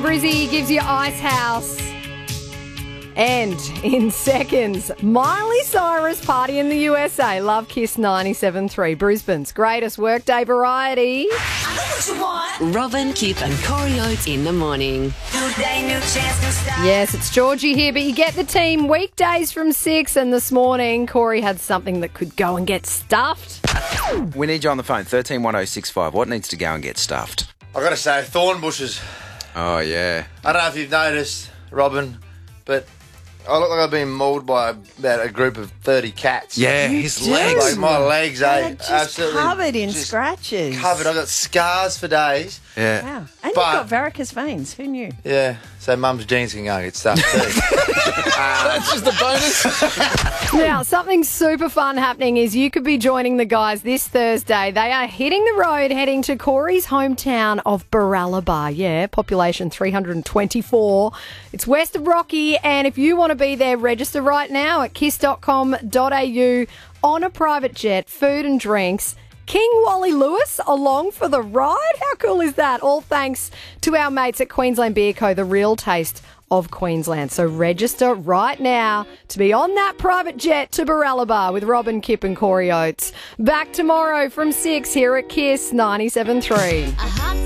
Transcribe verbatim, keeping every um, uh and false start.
Brizzy gives you Ice House. And in seconds, Miley Cyrus party in the U S A. Love Kiss ninety-seven point three, Brisbane's greatest workday variety. I know what you want. Robin, Kip and Corey Oates in the morning. New day, new chance, new start. Yes, it's Georgie here, but you get the team weekdays from six. And this morning, Corey had something that could go and get stuffed. We need you on the phone, thirteen one oh six five. What needs to go and get stuffed? I've got to say, thorn bushes. Oh, yeah. I don't know if you've noticed, Robin, but I look like I've been mauled by about a group of thirty cats. Yeah, You his do. legs. Like my legs, They're eh? just Absolutely covered in just scratches. Covered. I've got scars for days. Yeah. Wow. And But- you've got varicose veins. Who knew? Yeah, so mum's jeans can go and get stuffed too. That's just a bonus. Now, something super fun happening is you could be joining the guys this Thursday. They are hitting the road, heading to Corey's hometown of Baralaba. Yeah, population three hundred twenty-four. It's west of Rocky, and if you want to be there, register right now at kiss dot com dot a u on a private jet, food and drinks. King Wally Lewis along for the ride? How cool is that? All thanks to our mates at Queensland Beer Co, the real taste of Queensland. So register right now to be on that private jet to Baralaba with Robin, Kip and Corey Oates. Back tomorrow from six here at Kiss ninety-seven point three. A hot